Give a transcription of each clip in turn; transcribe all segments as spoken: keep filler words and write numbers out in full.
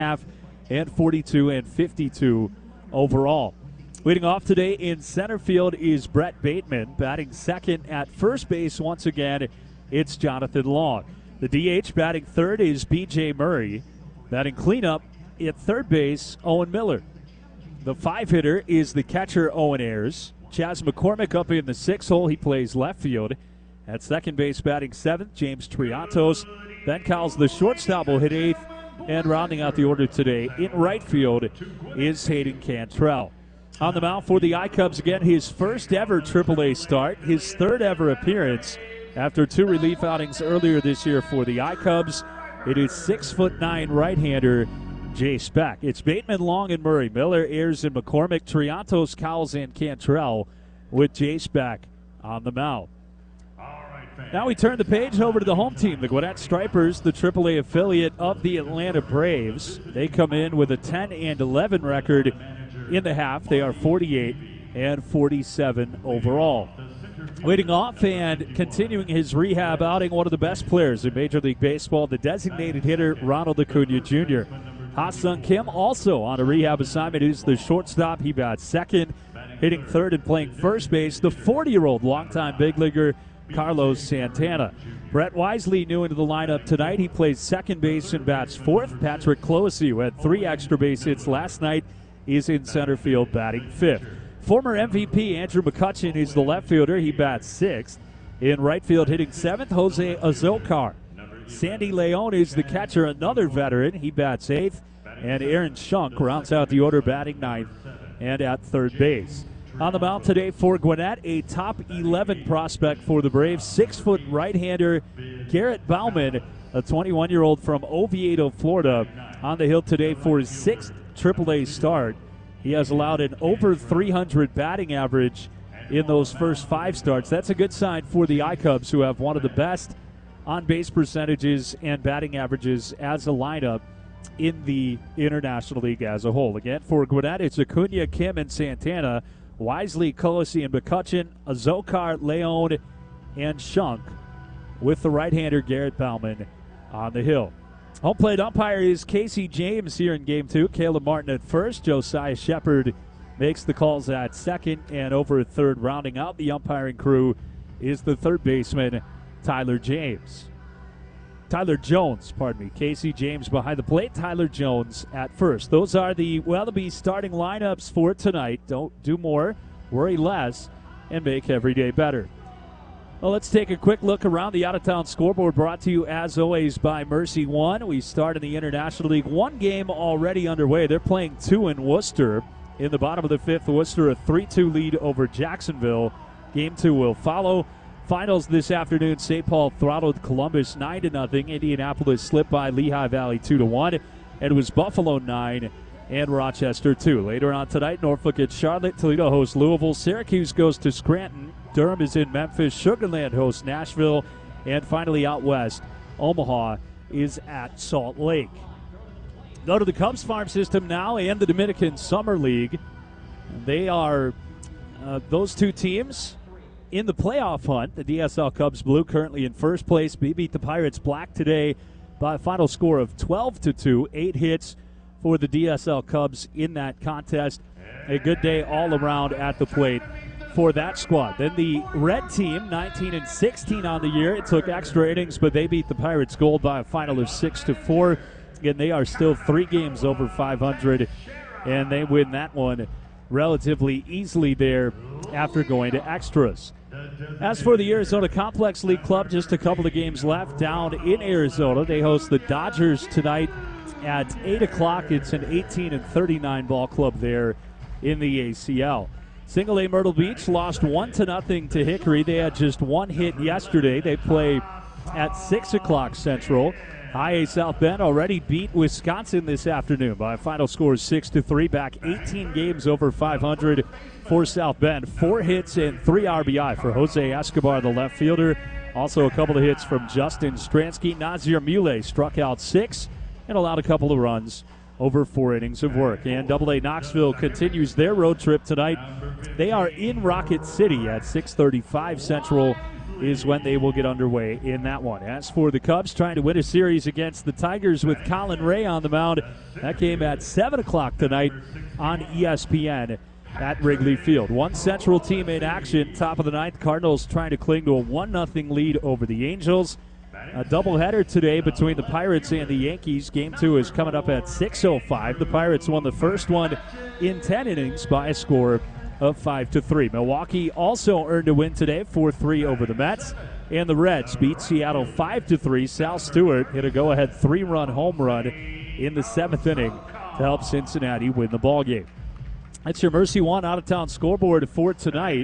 half and forty-two and fifty-two overall. Leading off today in center field is Brett Bateman. Batting second at first base once again, it's Jonathan Long. The D H batting third is B J Murray. Batting cleanup at third base, Owen Miller. The five-hitter is the catcher, Owen Ayers. Chas McCormick up in the sixth hole. He plays left field. At second base batting seventh, James Triantos. Ben Cowles, the shortstop, will hit eighth. And rounding out the order today in right field is Hayden Cantrell. On the mound for the I-Cubs again, his first ever triple A start, his third ever appearance after two relief outings earlier this year for the I-Cubs. It is six foot nine right-hander Jay Speck. It's Bateman, Long, and Murray. Miller, Ayers, and McCormick. Triantos, Cowles, and Cantrell with Jay Speck on the mound. Now we turn the page over to the home team, the Gwinnett Stripers, the triple A affiliate of the Atlanta Braves. They come in with a ten and eleven record in the half. They are forty-eight and forty-seven overall. Leading off and continuing his rehab outing, one of the best players in Major League Baseball, the designated hitter Ronald Acuna Junior Ha-Sung Kim also on a rehab assignment. He's the shortstop. He bats second, hitting third and playing first base. The forty-year-old longtime big leaguer Carlos Santana. Brett Wisely new into the lineup tonight. He plays second base and bats fourth. Patrick Closey, who had three extra base hits last night, is in center field batting fifth. Former M V P Andrew McCutchen is the left fielder. He bats sixth. In right field hitting seventh, Jose Azocar. Sandy Leon is the catcher, another veteran. He bats eighth. And Aaron Schunk rounds out the order batting ninth and at third base. On the mound today for Gwinnett, a top eleven prospect for the Braves, six-foot right-hander Garrett Bauman, a twenty-one-year-old from Oviedo, Florida, on the hill today for his sixth triple A start. He has allowed an over three hundred batting average in those first five starts. That's a good sign for the I-Cubs, who have one of the best on-base percentages and batting averages as a lineup in the International League as a whole. Again, for Gwinnett, it's Acuna, Kim, and Santana. Wisely, Closey, and McCutchen, Azocar, Leon, and Schunk, with the right-hander Garrett Bauman on the hill. Home plate umpire is Casey James here in Game two. Caleb Martin at first. Josiah Shepard makes the calls at second, and over at third, rounding out the umpiring crew, is the third baseman, Tyler James. Tyler Jones, pardon me. Casey James behind the plate. Tyler Jones at first. Those are the Wellaby starting lineups for tonight. Don't do more, worry less, and make every day better. Well, let's take a quick look around the out-of-town scoreboard, brought to you, as always, by Mercy One. We start in the International League. One game already underway. They're playing two in Worcester. In the bottom of the fifth, Worcester a three two lead over Jacksonville. Game two will follow. Finals this afternoon, Saint Paul throttled Columbus nine to nothing. Indianapolis slipped by Lehigh Valley two to one. And it was Buffalo nine and Rochester two. Later on tonight, Norfolk at Charlotte. Toledo hosts Louisville. Syracuse goes to Scranton. Durham is in Memphis. Sugar Land hosts Nashville. And finally out west, Omaha is at Salt Lake. Go to the Cubs farm system now and the Dominican Summer League. They are uh, those two teams in the playoff hunt. The D S L Cubs Blue currently in first place. We beat the Pirates Black today by a final score of twelve to two. Eight hits for the D S L Cubs in that contest. A good day all around at the plate for that squad. Then the red team, nineteen and sixteen on the year. It took extra innings, but they beat the Pirates Gold by a final of six to four. Again, they are still three games over five hundred, and they win that one relatively easily there after going to extras. As for the Arizona Complex League Club, just a couple of games left down in Arizona. They host the Dodgers tonight at eight o'clock. It's an eighteen and thirty-nine ball club there in the A C L. Single A Myrtle Beach lost one to nothing to Hickory. They had just one hit yesterday. They play at six o'clock Central. High A South Bend already beat Wisconsin this afternoon by a final score of six to three. Back eighteen games over five hundred for South Bend. Four hits and three R B I for Jose Escobar, the left fielder. Also a couple of hits from Justin Stransky. Nazir Muley struck out six and allowed a couple of runs over four innings of work. And Double A Knoxville continues their road trip tonight. They are in Rocket City at six thirty-five Central is when they will get underway in that one. As for the Cubs trying to win a series against the Tigers with Colin Ray on the mound, that game at seven o'clock tonight on E S P N at Wrigley Field. One Central team in action, top of the ninth. Cardinals trying to cling to a one nothing lead over the Angels. A doubleheader today between the Pirates and the Yankees. Game two is coming up at six oh five. The Pirates won the first one in ten innings by a score of five to three. Milwaukee also earned a win today, four three over the Mets. And the Reds beat Seattle five to three. Sal Stewart hit a go-ahead three-run home run in the seventh inning to help Cincinnati win the ballgame. That's your Mercy One out-of-town scoreboard for tonight.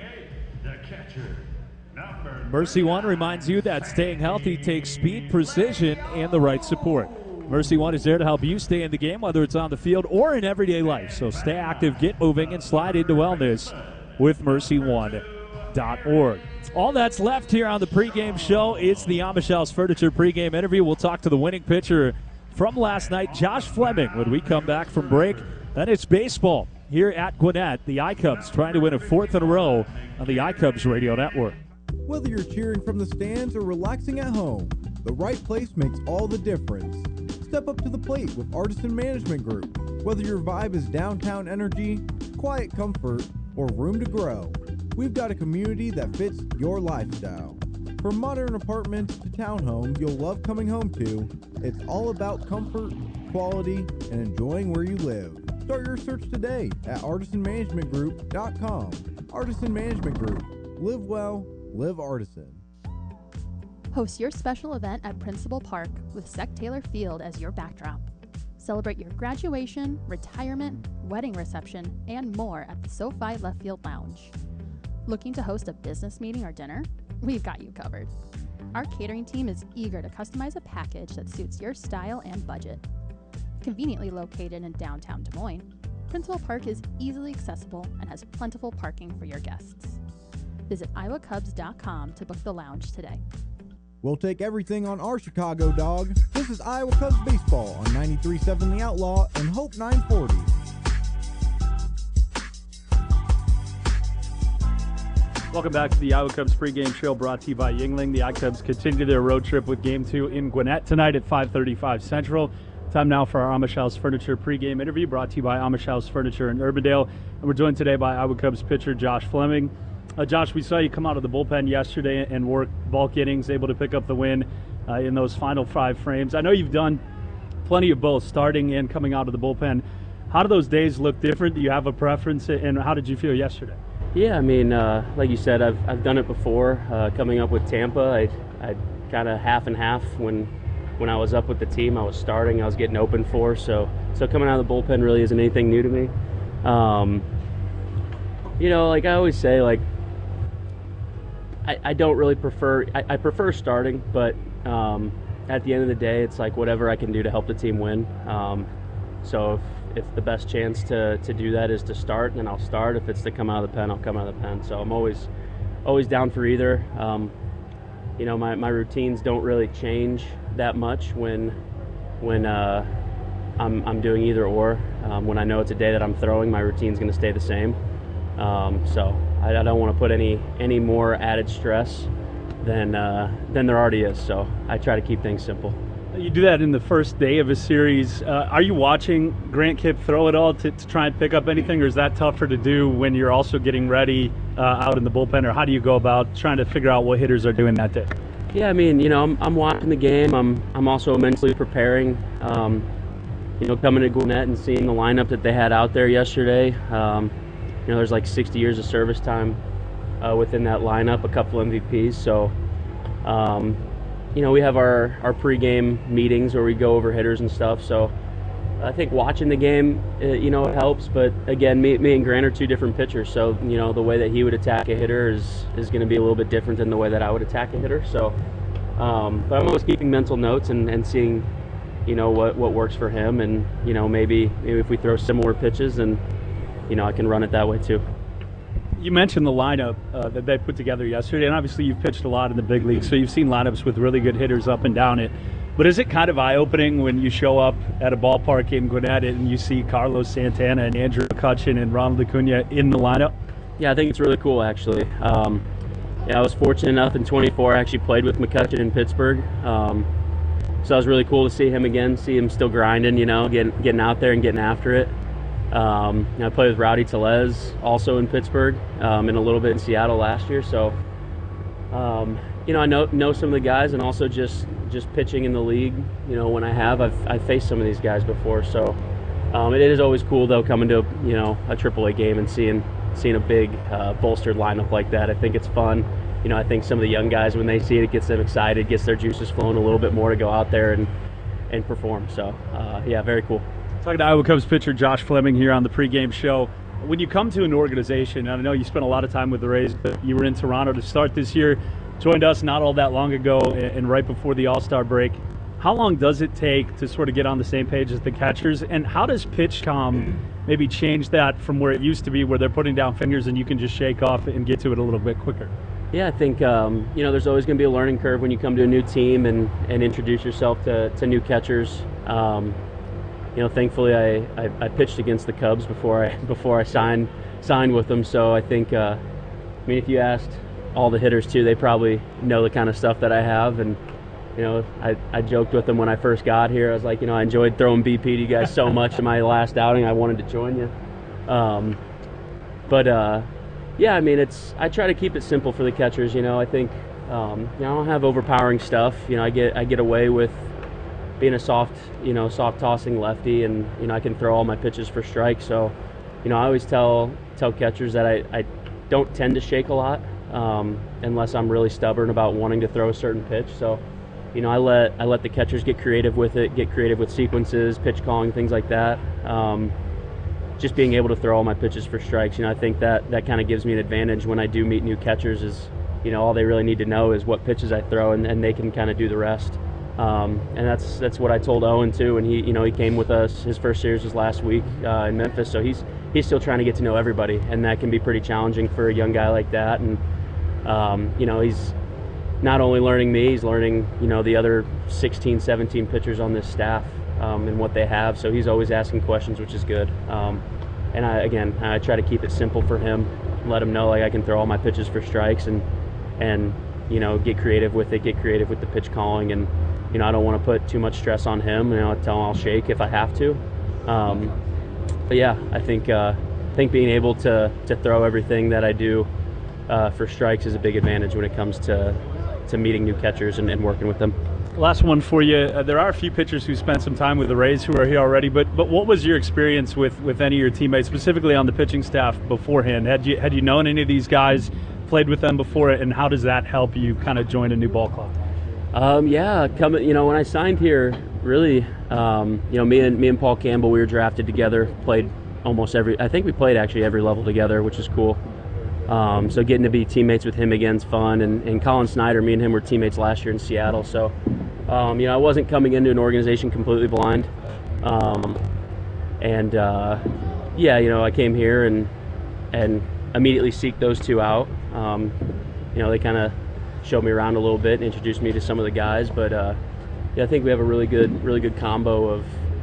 Mercy One reminds you that staying healthy takes speed, precision, and the right support. Mercy One is there to help you stay in the game, whether it's on the field or in everyday life. So stay active, get moving, and slide into wellness with mercy one dot org. All that's left here on the pregame show is the Amish House Furniture pregame interview. We'll talk to the winning pitcher from last night, Josh Fleming, when we come back from break. Then it's baseball here at Gwinnett. The iCubs trying to win a fourth in a row on the iCubs Radio Network. Whether you're cheering from the stands or relaxing at home, the right place makes all the difference. Step up to the plate with Artisan Management Group. Whether your vibe is downtown energy, quiet comfort, or room to grow, we've got a community that fits your lifestyle. From modern apartments to townhomes you'll love coming home to, it's all about comfort, quality, and enjoying where you live. Start your search today at artisan management group dot com. Artisan Management Group. Live well. Live Artisan. Host your special event at Principal Park with Sec Taylor Field as your backdrop. Celebrate your graduation, retirement, wedding reception, and more at the SoFi Left Field Lounge. Looking to host a business meeting or dinner? We've got you covered. Our catering team is eager to customize a package that suits your style and budget. Conveniently located in downtown Des Moines, Principal Park is easily accessible and has plentiful parking for your guests. Visit iowa cubs dot com to book the lounge today. We'll take everything on our Chicago dog. This is Iowa Cubs Baseball on ninety-three point seven The Outlaw and Hope nine forty. Welcome back to the Iowa Cubs pregame show brought to you by Yuengling. The iCubs continue their road trip with Game two in Gwinnett tonight at five thirty-five Central. Time now for our Amish House Furniture pregame interview brought to you by Amish House Furniture in Urbandale. And we're joined today by Iowa Cubs pitcher Josh Fleming. Uh, Josh, we saw you come out of the bullpen yesterday and work bulk innings, able to pick up the win uh, in those final five frames. I know you've done plenty of both, starting and coming out of the bullpen. How do those days look different? Do you have a preference, and how did you feel yesterday? Yeah, I mean, uh, like you said, I've I've done it before. Uh, coming up with Tampa, I I kind of half and half. When when I was up with the team, I was starting, I was getting open for. So so coming out of the bullpen really isn't anything new to me. Um, you know, like I always say, like. I, I don't really prefer, I, I prefer starting, but um, at the end of the day, it's like whatever I can do to help the team win. Um, so if, if the best chance to, to do that is to start, then I'll start. If it's to come out of the pen, I'll come out of the pen. So I'm always always down for either. Um, you know, my, my routines don't really change that much when when uh, I'm, I'm doing either or. Um, when I know it's a day that I'm throwing, my routine's going to stay the same. Um, so I, I don't want to put any any more added stress than uh, than there already is. So I try to keep things simple. You do that in the first day of a series. Uh, are you watching Grant Kipp throw it all to, to try and pick up anything, or is that tougher to do when you're also getting ready uh, out in the bullpen? Or how do you go about trying to figure out what hitters are doing that day? Yeah, I mean, you know, I'm, I'm watching the game. I'm I'm also mentally preparing. Um, you know, coming to Gwinnett and seeing the lineup that they had out there yesterday. Um, You know, there's like sixty years of service time uh, within that lineup, a couple M V Ps. So, um, you know, we have our, our pregame meetings where we go over hitters and stuff. So I think watching the game, uh, you know, it helps. But again, me, me and Grant are two different pitchers. So, you know, the way that he would attack a hitter is, is going to be a little bit different than the way that I would attack a hitter. So, um, but I'm always keeping mental notes and, and seeing, you know, what, what works for him. And, you know, maybe, maybe if we throw similar pitches and, you know, I can run it that way too. You mentioned the lineup uh, that they put together yesterday, and obviously you've pitched a lot in the big leagues, so you've seen lineups with really good hitters up and down it. But is it kind of eye-opening when you show up at a ballpark in Gwinnett and you see Carlos Santana and Andrew McCutchen and Ronald Acuna in the lineup? Yeah, I think it's really cool, actually. Um, yeah, I was fortunate enough in twenty-four. I actually played with McCutcheon in Pittsburgh. Um, so it was really cool to see him again, see him still grinding, you know, getting getting out there and getting after it. Um, I played with Rowdy Tellez also in Pittsburgh, um, and a little bit in Seattle last year. So, um, you know, I know know some of the guys, and also just just pitching in the league. You know, when I have, I've I've faced some of these guys before. So, um, it is always cool though coming to you know a triple A game and seeing seeing a big uh, bolstered lineup like that. I think it's fun. You know, I think some of the young guys, when they see it, it gets them excited, gets their juices flowing a little bit more to go out there and and perform. So, uh, yeah, very cool. Talking to Iowa Cubs pitcher Josh Fleming here on the pregame show. When you come to an organization, and I know you spent a lot of time with the Rays, but you were in Toronto to start this year, joined us not all that long ago and right before the All-Star break. How long does it take to sort of get on the same page as the catchers, and how does PitchCom maybe change that from where it used to be, where they're putting down fingers and you can just shake off and get to it a little bit quicker? Yeah, I think, um, you know, there's always going to be a learning curve when you come to a new team and, and introduce yourself to, to new catchers. Um, you know, thankfully I, I, I pitched against the Cubs before I before I signed signed with them. So I think, uh, I mean, if you asked all the hitters too, they probably know the kind of stuff that I have. And, you know, I, I joked with them when I first got here. I was like, you know, I enjoyed throwing B P to you guys so much in my last outing. I wanted to join you. Um, but, uh, yeah, I mean, it's I try to keep it simple for the catchers. You know, I think um, you know I don't have overpowering stuff. You know, I get I get away with being a soft, you know, soft tossing lefty, and you know I can throw all my pitches for strike. So, you know, I always tell tell catchers that I, I don't tend to shake a lot um, unless I'm really stubborn about wanting to throw a certain pitch. So, you know, I let I let the catchers get creative with it, get creative with sequences, pitch calling, things like that. Um, just being able to throw all my pitches for strikes, you know, I think that that kind of gives me an advantage when I do meet new catchers. Is, you know, all they really need to know is what pitches I throw, and, and they can kind of do the rest. Um, and that's that's what I told Owen too. And he, you know, he came with us. His first series was last week uh, in Memphis, so he's he's still trying to get to know everybody, and that can be pretty challenging for a young guy like that. And um, you know, he's not only learning me, he's learning, you know, the other sixteen, seventeen pitchers on this staff. Um, and what they have, so he's always asking questions, which is good. Um, and I, again, I try to keep it simple for him, let him know like I can throw all my pitches for strikes, and and you know get creative with it, get creative with the pitch calling, and you know I don't want to put too much stress on him. You know, I tell him I'll shake if I have to. Um, but yeah, I think uh, I think being able to to throw everything that I do uh, for strikes is a big advantage when it comes to to meeting new catchers and, and working with them. Last one for you. Uh, there are a few pitchers who spent some time with the Rays who are here already, but but what was your experience with, with any of your teammates, specifically on the pitching staff beforehand? Had you had you known any of these guys, played with them before, and how does that help you kind of join a new ball club? Um, yeah, coming. You know, when I signed here, really, um, you know, me and me and Paul Campbell, we were drafted together, played almost every. I think we played actually every level together, which is cool. Um, so getting to be teammates with him again is fun. And, and Colin Snyder, me and him were teammates last year in Seattle. So, um, you know, I wasn't coming into an organization completely blind. Um, and, uh, yeah, you know, I came here and and immediately seeked those two out. Um, you know, they kind of showed me around a little bit and introduced me to some of the guys. But, uh, yeah, I think we have a really good, really good combo of,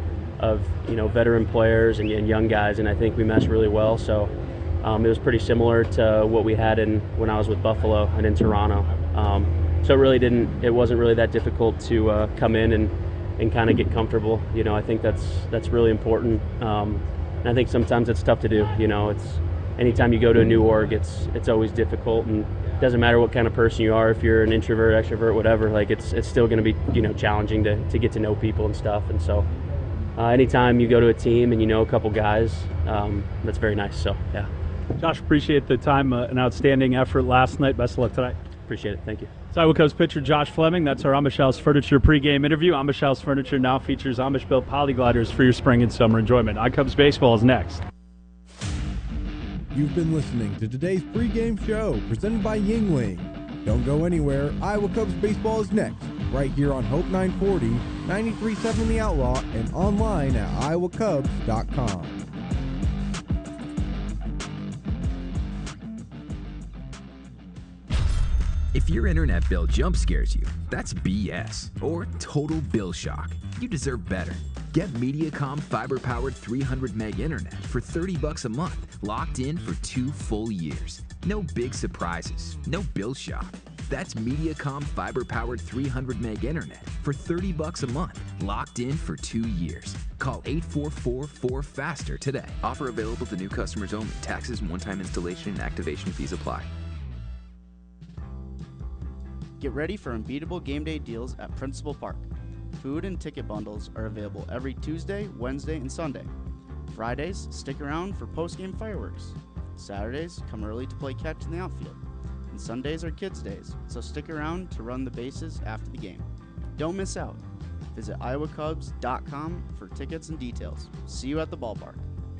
of you know, veteran players and, and young guys, and I think we mesh really well. So, Um, it was pretty similar to what we had in when I was with Buffalo and in Toronto. Um, so it really didn't, it wasn't really that difficult to uh, come in and, and kind of get comfortable. You know, I think that's that's really important. Um, and I think sometimes it's tough to do. You know, it's anytime you go to a new org, it's it's always difficult, and it doesn't matter what kind of person you are. If you're an introvert, extrovert, whatever, like it's it's still going to be, you know, challenging to to get to know people and stuff. And so uh, anytime you go to a team and you know a couple guys, um, that's very nice. So yeah. Josh, appreciate the time. Uh, an outstanding effort last night. Best of luck tonight. Appreciate it. Thank you. It's Iowa Cubs pitcher Josh Fleming. That's our Amish House Furniture pregame interview. Amish House Furniture now features Amish-built polygliders for your spring and summer enjoyment. iCubs Baseball is next. You've been listening to today's pregame show presented by Yingling. Don't go anywhere. Iowa Cubs Baseball is next, right here on Hope nine forty, ninety-three point seven The Outlaw, and online at iowa cubs dot com. If your internet bill jump scares you, that's B S or total bill shock. You deserve better. Get Mediacom fiber-powered three hundred meg internet for thirty bucks a month, locked in for two full years. No big surprises, no bill shock. That's Mediacom fiber-powered three hundred meg internet for thirty bucks a month, locked in for two years. Call eight four four, four faster today. Offer available to new customers only. Taxes and one-time installation and activation fees apply. Get ready for unbeatable game day deals at Principal Park. Food and ticket bundles are available every Tuesday, Wednesday, and Sunday. Fridays, stick around for post-game fireworks. Saturdays, come early to play catch in the outfield. And Sundays are kids' days, so stick around to run the bases after the game. Don't miss out. Visit iowa cubs dot com for tickets and details. See you at the ballpark.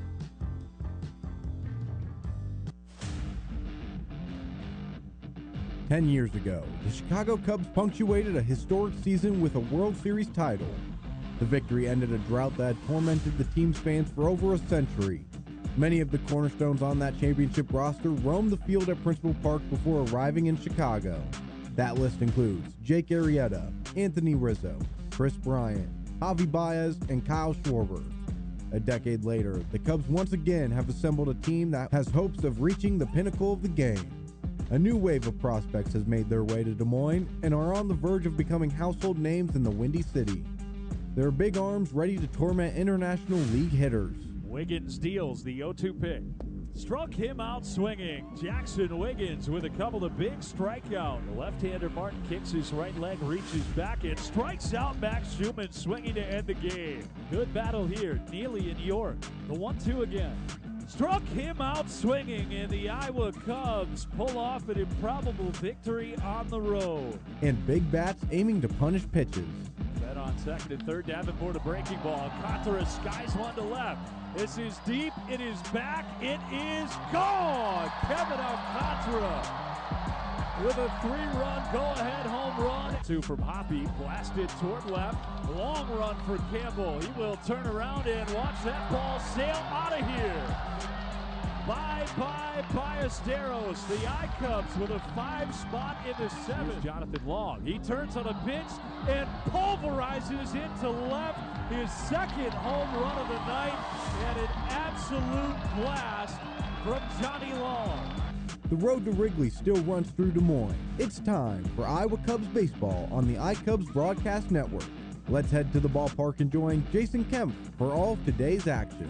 Ten years ago, the Chicago Cubs punctuated a historic season with a World Series title. The victory ended a drought that had tormented the team's fans for over a century. Many of the cornerstones on that championship roster roamed the field at Principal Park before arriving in Chicago. That list includes Jake Arrieta, Anthony Rizzo, Chris Bryant, Javi Baez, and Kyle Schwarber. A decade later, the Cubs once again have assembled a team that has hopes of reaching the pinnacle of the game. A new wave of prospects has made their way to Des Moines and are on the verge of becoming household names in the Windy City. There are big arms ready to torment International League hitters. Wiggins deals the oh two pick. Struck him out swinging. Jackson Wiggins with a couple of big strikeout. The left-hander Martin kicks his right leg, reaches back, and strikes out Max Schumann swinging to end the game. Good battle here. Neely and York. The one two again. Struck him out swinging, and the Iowa Cubs pull off an improbable victory on the road. And big bats aiming to punish pitches. Set on second and third. Davenport a breaking ball. Alcantara skies one to left. This is deep. It is back. It is gone. Kevin Alcantara with a three-run go-ahead home run. Two from Hoppy, blasted toward left. Long run for Campbell. He will turn around and watch that ball sail out of here. Bye-bye, Ballesteros. The I-Cubs with a five spot in the seventh. Jonathan Long. He turns on a pitch and pulverizes into left. His second home run of the night, and an absolute blast from Johnny Long. The road to Wrigley still runs through Des Moines. It's time for Iowa Cubs baseball on the iCubs Broadcast Network. Let's head to the ballpark and join Jason Kemp for all of today's action.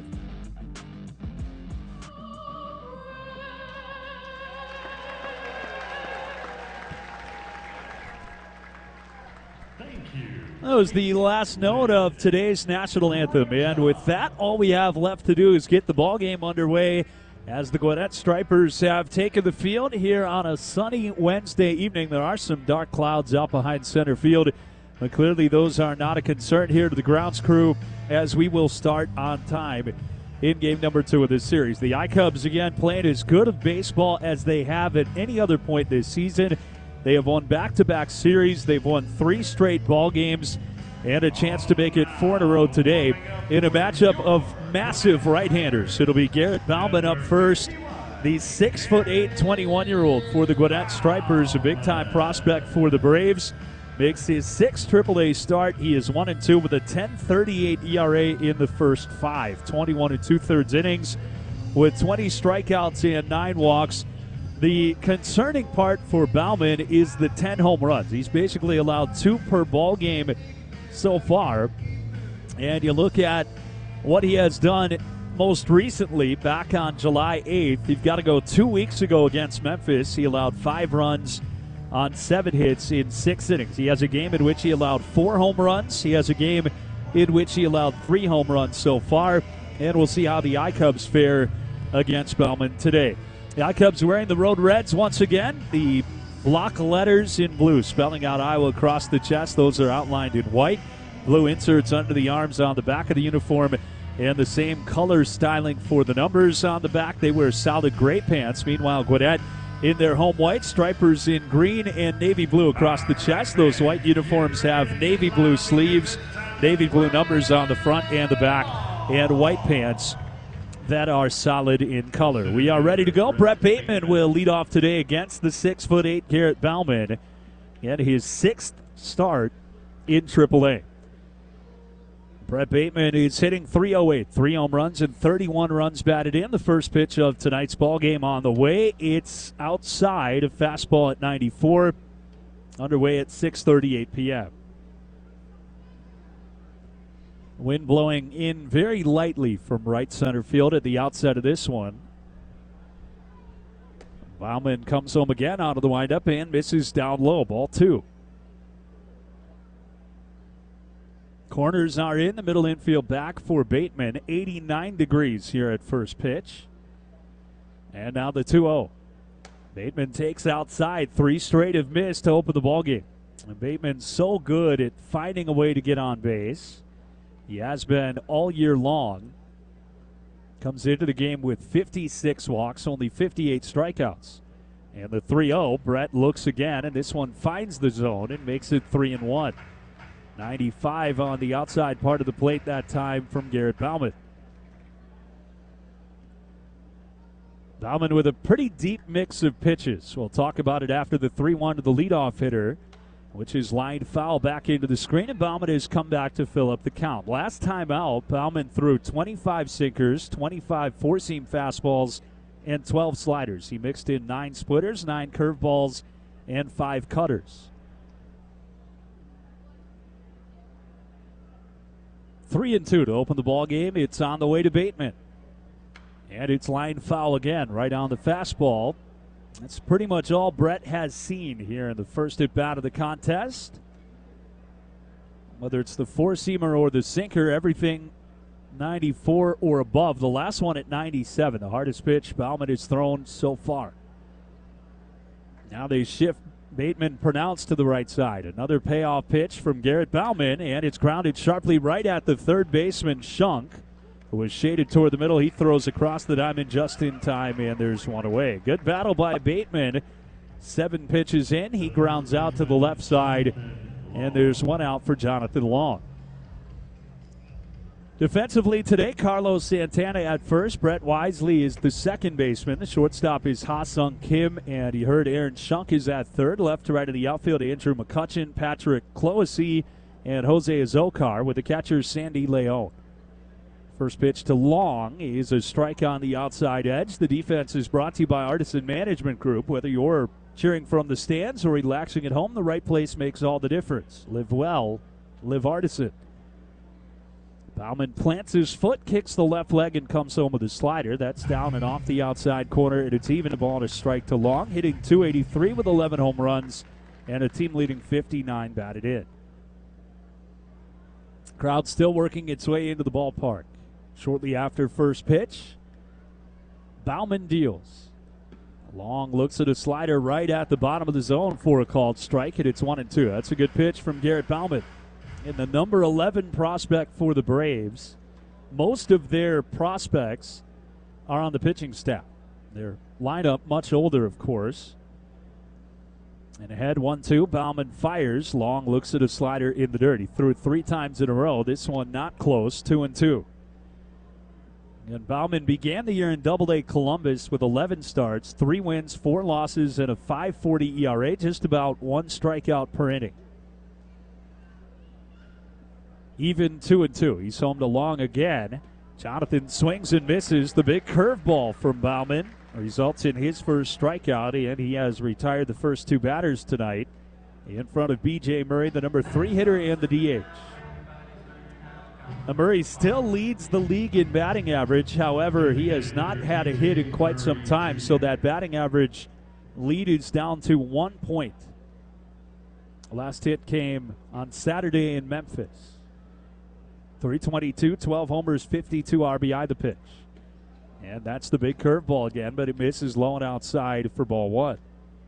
That was the last note of today's national anthem, and with that, all we have left to do is get the ball game underway as the Gwinnett Stripers have taken the field here on a sunny Wednesday evening. There are some dark clouds out behind center field, but clearly those are not a concern here to the grounds crew as we will start on time in game number two of this series. The I-Cubs again playing as good of baseball as they have at any other point this season. They have won back-to-back series. They've won three straight ball games and a chance to make it four in a row today in a matchup of massive right-handers. It'll be Garrett Bauman up first, the six foot eight, twenty-one-year-old for the Gwinnett Stripers, a big-time prospect for the Braves. Makes his sixth triple A start. He is one and two with a ten thirty-eight E R A in the first five. twenty-one and two-thirds innings with twenty strikeouts and nine walks. The concerning part for Bauman is the ten home runs. He's basically allowed two per ball game so far. And you look at what he has done most recently back on July eighth. You've got to go two weeks ago against Memphis. He allowed five runs on seven hits in six innings. He has a game in which he allowed four home runs. He has a game in which he allowed three home runs so far. And we'll see how the I-Cubs fare against Bauman today. The I-Cubs wearing the Road Reds once again. The block letters in blue, spelling out Iowa across the chest. Those are outlined in white. Blue inserts under the arms on the back of the uniform, and the same color styling for the numbers on the back. They wear solid gray pants. Meanwhile, Gwinnett in their home white, Stripers in green and navy blue across the chest. Those white uniforms have navy blue sleeves, navy blue numbers on the front and the back, and white pants that are solid in color. We are ready to go. Brett Bateman will lead off today against the six foot eight Garrett Bauman and his sixth start in triple A. Brett Bateman is hitting three oh eight, three home runs and thirty-one runs batted in. The first pitch of tonight's ball game on the way. It's outside, a fastball at ninety-four, underway at six thirty-eight p.m. Wind blowing in very lightly from right center field at the outset of this one. Baumann comes home again out of the windup and misses down low, ball two. Corners are in, the middle infield back for Bateman. eighty-nine degrees here at first pitch. And now the two oh. Bateman takes outside. Three straight have missed to open the ballgame. And Bateman's so good at finding a way to get on base. He has been all year long. Comes into the game with fifty-six walks, only fifty-eight strikeouts. And the three oh, Brett looks again, and this one finds the zone and makes it three and one. ninety-five on the outside part of the plate that time from Garrett Baumann. Baumann with a pretty deep mix of pitches. We'll talk about it after the three one to the leadoff hitter, which is lined foul back into the screen, and Baumann has come back to fill up the count. Last time out, Baumann threw twenty-five sinkers, twenty-five four-seam fastballs, and twelve sliders. He mixed in nine splitters, nine curveballs, and five cutters. Three and two to open the ball game. It's on the way to Bateman. And it's lined foul again, right on the fastball. That's pretty much all Brett has seen here in the first at-bat of the contest. Whether it's the four-seamer or the sinker, everything ninety-four or above. The last one at ninety-seven, the hardest pitch Baumann has thrown so far. Now they shift Bateman pronounced to the right side. Another payoff pitch from Garrett Baumann, and it's grounded sharply right at the third baseman, Shunk, who was shaded toward the middle. He throws across the diamond just in time, and there's one away. Good battle by Bateman. Seven pitches in. He grounds out to the left side, and there's one out for Jonathan Long. Defensively today, Carlos Santana at first. Brett Wisely is the second baseman. The shortstop is Ha-Sung Kim, and you heard Aaron Shunk is at third. Left to right of the outfield, Andrew McCutchen, Patrick Cloesy, and Jose Azokar, with the catcher Sandy Leon. First pitch to Long is a strike on the outside edge. The defense is brought to you by Artisan Management Group. Whether you're cheering from the stands or relaxing at home, the right place makes all the difference. Live well, live Artisan. Baumann plants his foot, kicks the left leg, and comes home with a slider. That's down and off the outside corner, and it's even a ball to strike to Long, hitting two eighty-three with eleven home runs and a team-leading fifty-nine batted in. Crowd still working its way into the ballpark. Shortly after first pitch, Baumann deals. Long looks at a slider right at the bottom of the zone for a called strike, and it's one and two. That's a good pitch from Garrett Baumann. And the number eleven prospect for the Braves, most of their prospects are on the pitching staff. Their lineup much older, of course. And ahead, one two. Baumann fires. Long looks at a slider in the dirt. He threw it three times in a row. This one not close, two and two. And Baumann began the year in Double A Columbus with eleven starts, three wins, four losses, and a five forty E R A, just about one strikeout per inning. Even two and two. He's home to Long again. Jonathan swings and misses. The big curveball from Baumann results in his first strikeout, and he has retired the first two batters tonight in front of B J Murray, the number three hitter and the D H. Now Murray still leads the league in batting average. However, he has not had a hit in quite some time, so that batting average lead is down to one point. The last hit came on Saturday in Memphis. three twenty-two, twelve homers, fifty-two R B I the pitch. And that's the big curveball again, but it misses low and outside for ball one.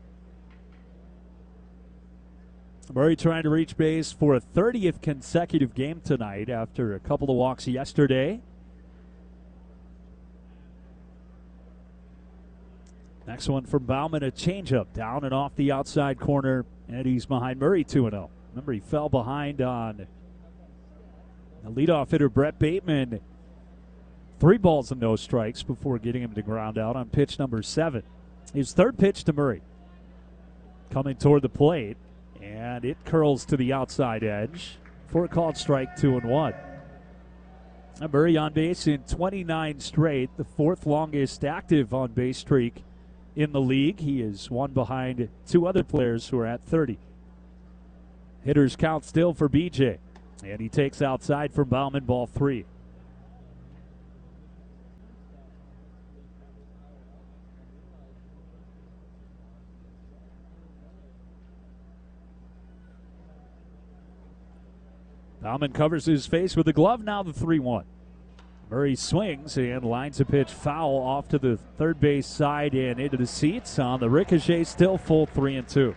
Murray trying to reach base for a thirtieth consecutive game tonight after a couple of walks yesterday. Next one from Baumann, a changeup down and off the outside corner, and he's behind Murray two and oh. Remember, he fell behind on the leadoff hitter Brett Bateman. Three balls and no strikes before getting him to ground out on pitch number seven. His third pitch to Murray. Coming toward the plate, and it curls to the outside edge for a called strike, two and one. Murray on base in twenty-nine straight, the fourth longest active on base streak in the league. He is one behind two other players who are at thirty. Hitters count still for B J, and he takes outside from Bauman, ball three. Bauman covers his face with the glove, now the three one. Murray swings and lines a pitch foul off to the third base side and into the seats. On the ricochet, still full three and two.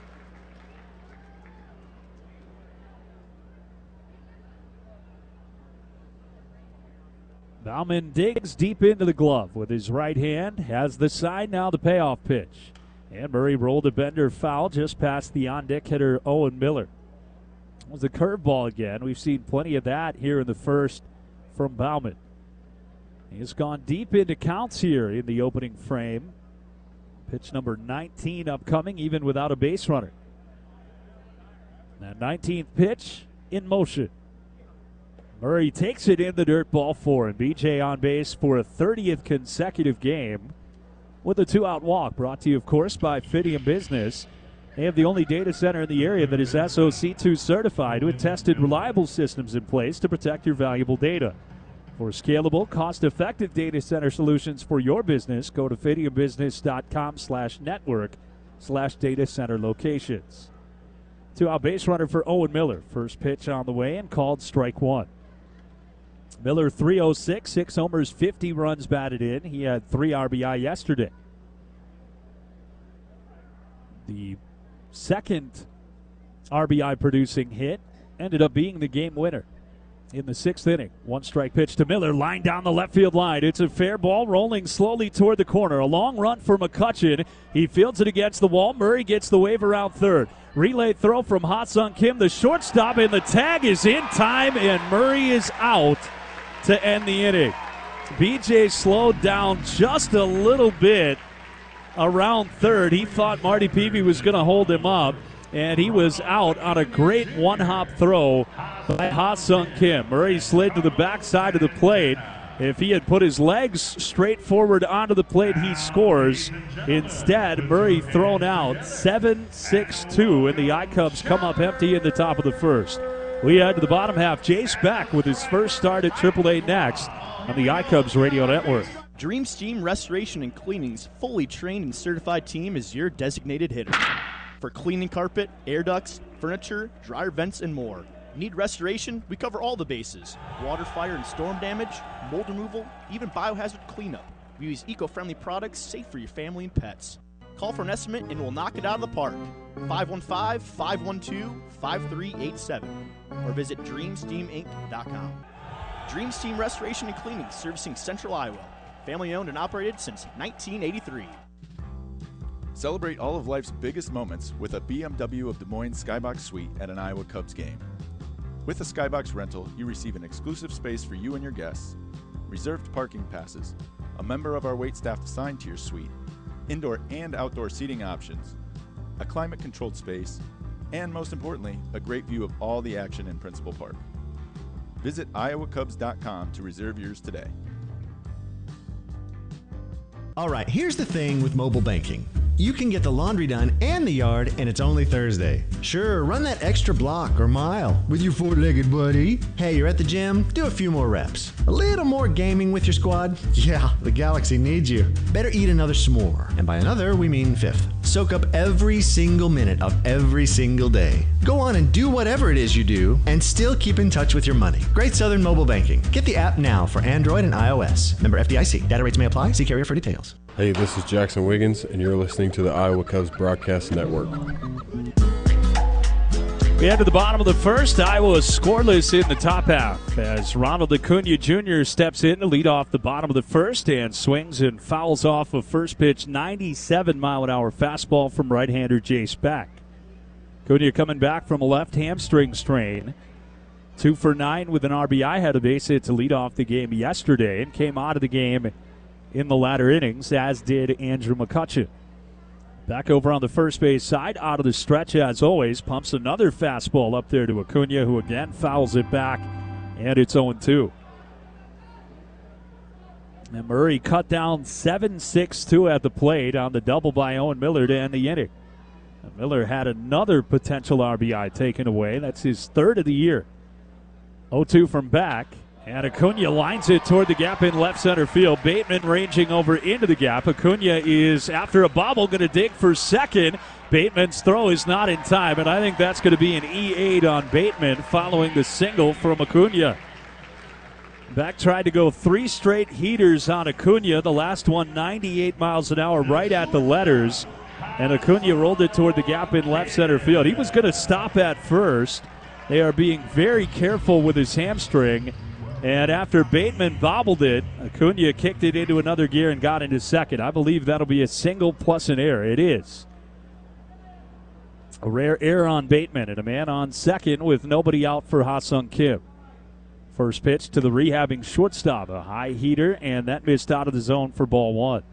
Bauman digs deep into the glove with his right hand, has the side, now the payoff pitch. And Murray rolled a bender foul just past the on-deck hitter Owen Miller. It was a curveball again. We've seen plenty of that here in the first from Bauman. He's gone deep into counts here in the opening frame. Pitch number nineteen upcoming, even without a base runner. That nineteenth pitch in motion. Murray takes it in the dirt, ball four, and B J on base for a thirtieth consecutive game with a two-out walk. Brought to you, of course, by Fidium Business. They have the only data center in the area that is S O C two certified with tested, reliable systems in place to protect your valuable data. For scalable, cost-effective data center solutions for your business, go to fidiumbusiness.com slash network slash data center locations. Two-out base runner for Owen Miller. First pitch on the way and called strike one. Miller three oh six, six homers, fifty runs batted in. He had three R B I yesterday. The second R B I producing hit ended up being the game winner in the sixth inning. One strike pitch to Miller, line down the left field line. It's a fair ball rolling slowly toward the corner. A long run for McCutchen. He fields it against the wall. Murray gets the wave around third. Relay throw from Ha-Sung Kim, the shortstop, and the tag is in time, and Murray is out to end the inning. B J slowed down just a little bit around third. He thought Marty Peavy was going to hold him up, and he was out on a great one-hop throw by Ha-Sung Kim. Murray slid to the backside of the plate. If he had put his legs straight forward onto the plate, he scores. Instead, Murray thrown out seven six two, and the I-Cubs come up empty in the top of the first. We head to the bottom half. Jace Beck with his first start at triple A next on the I-Cubs Radio Network. Dream Steam Restoration and Cleaning's fully trained and certified team is your designated hitter. For cleaning carpet, air ducts, furniture, dryer vents, and more. Need restoration? We cover all the bases. Water, fire, and storm damage, mold removal, even biohazard cleanup. We use eco-friendly products safe for your family and pets. Call for an estimate and we'll knock it out of the park. five one five, five one two, five three eight seven or visit dream steam inc dot com. Dream Steam Restoration and Cleaning, servicing Central Iowa. Family owned and operated since nineteen eighty-three. Celebrate all of life's biggest moments with a B M W of Des Moines Skybox Suite at an Iowa Cubs game. With a Skybox rental, you receive an exclusive space for you and your guests, reserved parking passes, a member of our waitstaff assigned to your suite, indoor and outdoor seating options, a climate-controlled space, and most importantly, a great view of all the action in Principal Park. Visit iowa cubs dot com to reserve yours today. All right, here's the thing with mobile banking. You can get the laundry done and the yard, and it's only Thursday. Sure, run that extra block or mile with your four-legged buddy. Hey, you're at the gym? Do a few more reps. A little more gaming with your squad? Yeah, the Galaxy needs you. Better eat another s'more. And by another, we mean fifth. Soak up every single minute of every single day. Go on and do whatever it is you do, and still keep in touch with your money. Great Southern Mobile Banking. Get the app now for Android and iOS. Member F D I C. Data rates may apply. See carrier for details. Hey, this is Jackson Wiggins, and you're listening to the Iowa Cubs Broadcast Network. We head to the bottom of the first. Iowa scoreless in the top half as Ronald Acuna Junior steps in to lead off the bottom of the first and swings and fouls off a first pitch ninety-seven mile an hour fastball from right-hander Jace Beck. Acuna coming back from a left hamstring strain. Two for nine with an R B I, had a base hit to lead off the game yesterday and came out of the game in the latter innings, as did Andrew McCutchen. Back over on the first base side, out of the stretch as always, pumps another fastball up there to Acuna, who again fouls it back, and it's oh two. And Murray cut down seven six two at the plate on the double by Owen Miller to end the inning. And Miller had another potential R B I taken away. That's his third of the year. oh two from back. And Acuna lines it toward the gap in left center field. Bateman ranging over into the gap. Acuna is, after a bobble, going to dig for second. Bateman's throw is not in time, and I think that's going to be an E eight on Bateman following the single from Acuna. Beck tried to go three straight heaters on Acuna. The last one ninety-eight miles an hour right at the letters. And Acuna rolled it toward the gap in left center field. He was going to stop at first. They are being very careful with his hamstring. And after Bateman bobbled it, Acuna kicked it into another gear and got into second. I believe that'll be a single plus an error. It is. A rare error on Bateman and a man on second with nobody out for Ha-Sung Kim. First pitch to the rehabbing shortstop, a high heater, and that missed out of the zone for ball one.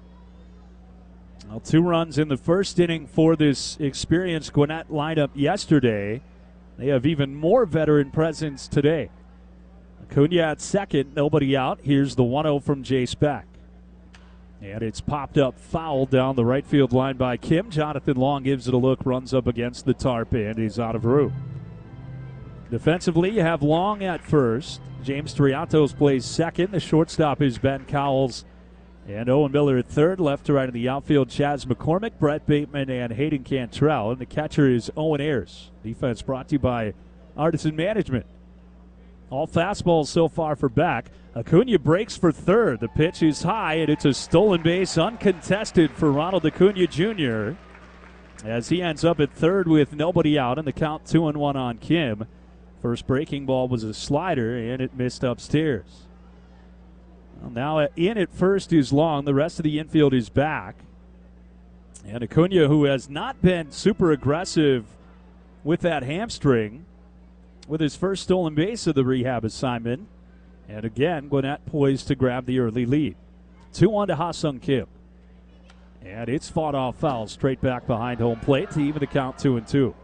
Well, two runs in the first inning for this experienced Gwinnett lineup yesterday. They have even more veteran presence today. Acuna at second, nobody out. Here's the one oh from Jace Beck. And it's popped up foul down the right field line by Kim. Jonathan Long gives it a look, runs up against the tarp, and he's out of room. Defensively, you have Long at first. James Triatos plays second. The shortstop is Ben Cowles. And Owen Miller at third. Left to right in the outfield, Chaz McCormick, Brett Bateman, and Hayden Cantrell. And the catcher is Owen Ayers. Defense brought to you by Artisan Management. All fastballs so far for Beck. Acuna breaks for third. The pitch is high, and it's a stolen base, uncontested for Ronald Acuna Junior as he ends up at third with nobody out, and the count two and one on Kim. First breaking ball was a slider, and it missed upstairs. Well, now in at first is Long. The rest of the infield is back. And Acuna, who has not been super aggressive with that hamstring, with his first stolen base of the rehab assignment. And again, Gwinnett poised to grab the early lead. two one to Ha-Sung Kim. And it's fought off foul straight back behind home plate to even the count two and two.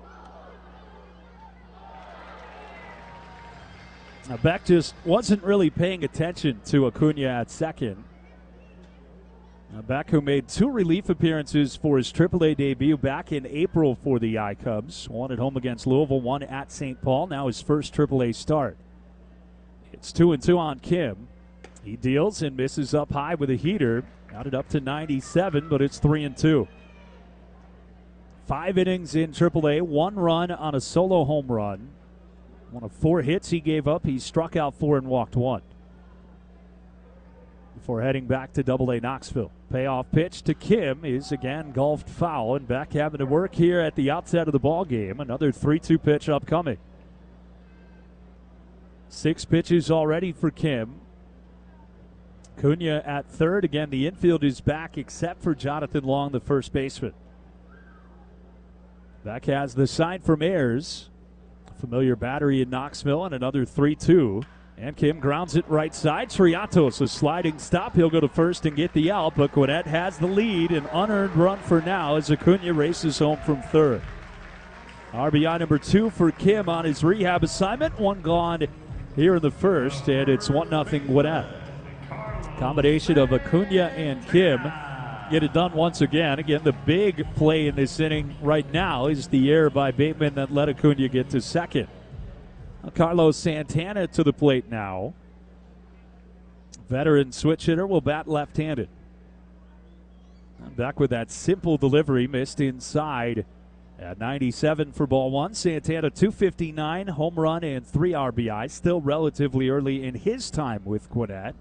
Now Beck just wasn't really paying attention to Acuna at second. Now Beck, who made two relief appearances for his triple A debut back in April for the I-Cubs. One at home against Louisville, one at Saint Paul. Now his first triple A start. It's two and two on Kim. He deals and misses up high with a heater. Got it up to ninety-seven, but it's three and two. Five innings in triple A, one run on a solo home run. One of four hits he gave up. He struck out four and walked one. Before heading back to double A Knoxville. Payoff pitch to Kim is again golfed foul, and Beck having to work here at the outset of the ball game. Another three two pitch upcoming. Six pitches already for Kim. Acuna at third. Again, the infield is back except for Jonathan Long, the first baseman. Beck has the sign from Ayers. Familiar battery in Knoxville, and another three two. And Kim grounds it right side. Triatos, a sliding stop. He'll go to first and get the out, but Gwinnett has the lead. An unearned run for now as Acuna races home from third. R B I number two for Kim on his rehab assignment. One gone here in the first, and it's one nothing Gwinnett. Combination of Acuna and Kim get it done once again. Again, the big play in this inning right now is the error by Bateman that let Acuna get to second. Carlos Santana to the plate now. Veteran switch hitter will bat left-handed. Back with that simple delivery, missed inside at ninety-seven for ball one. Santana two fifty-nine, home run and three R B I. Still relatively early in his time with Gwinnett.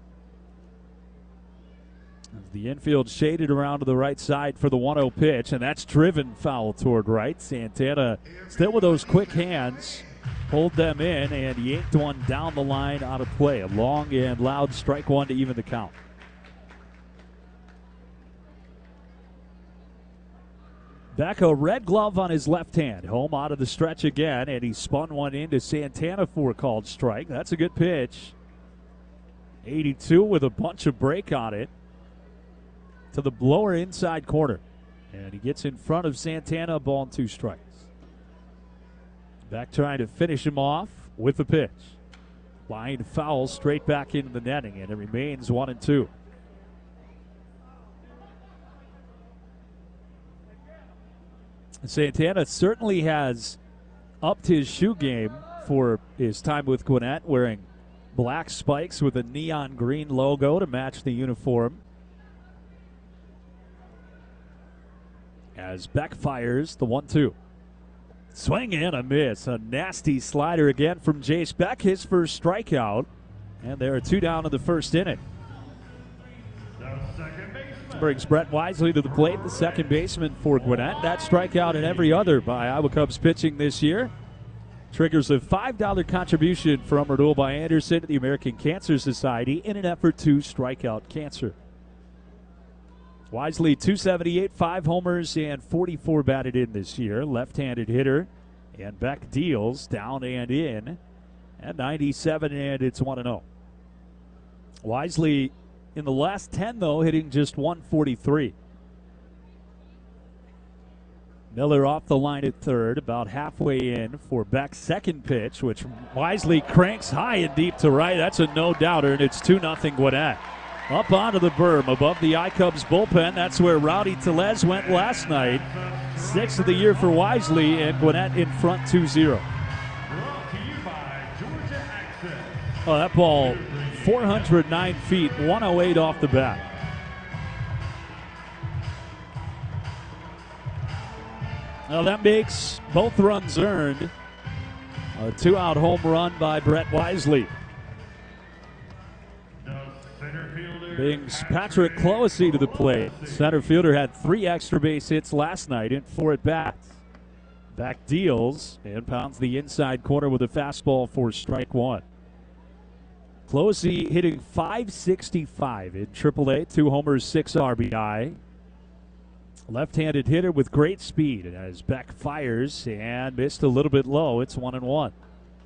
The infield shaded around to the right side for the one oh pitch, and that's driven foul toward right. Santana still with those quick hands. Pulled them in and yanked one down the line out of play. A long and loud strike one to even the count. Beck, a red glove on his left hand. Home out of the stretch again, and he spun one into Santana for a called strike. That's a good pitch. eighty-two with a bunch of break on it to the lower inside corner. And he gets in front of Santana, ball and two strikes. Beck trying to finish him off with the pitch. Line foul straight back into the netting, and it remains one and two. Santana certainly has upped his shoe game for his time with Gwinnett, wearing black spikes with a neon green logo to match the uniform. As Beck fires the one two. Swing and a miss. A nasty slider again from Jace Beck, his first strikeout. And there are two down in the first inning. Brings Brett Wisely to the plate, the second baseman for Gwinnett. That strikeout and every other by Iowa Cubs pitching this year triggers a five dollar contribution from Erdulbai Anderson to the American Cancer Society in an effort to strike out cancer. Wisely, two seventy-eight, five homers, and forty-four batted in this year. Left-handed hitter, and Beck deals down and in at ninety-seven, and it's one and oh. Wisely in the last ten, though, hitting just one forty-three. Miller off the line at third, about halfway in for Beck's second pitch, which Wisely cranks high and deep to right. That's a no-doubter, and it's two nothing Gwinnett. Up onto the berm above the I-Cubs bullpen. That's where Rowdy Tellez went last night. Sixth of the year for Wisely, and Gwinnett in front two zero. Oh, that ball, four hundred nine feet, one oh eight off the bat. Well, that makes both runs earned. A two-out home run by Brett Wisely. Brings Patrick Clohessy to the plate. Center fielder had three extra base hits last night in four at-bats. Back deals and pounds the inside corner with a fastball for strike one. Clohessy hitting five sixty-five in triple A, two homers, six R B I. Left-handed hitter with great speed as Beck fires and missed a little bit low. It's one and one.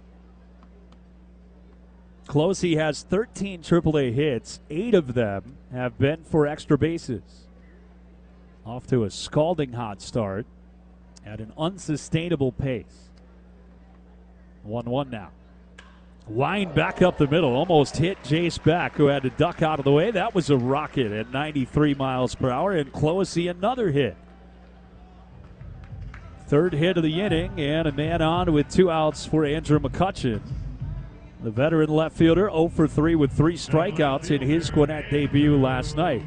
Clohessy has thirteen triple A hits. Eight of them have been for extra bases. Off to a scalding hot start at an unsustainable pace. one one now. Line back up the middle. Almost hit Jace Beck, who had to duck out of the way. That was a rocket at ninety-three miles per hour. And Clohessy another hit. Third hit of the inning, and a man on with two outs for Andrew McCutchen. The veteran left fielder oh for three with three strikeouts in his Gwinnett debut last night.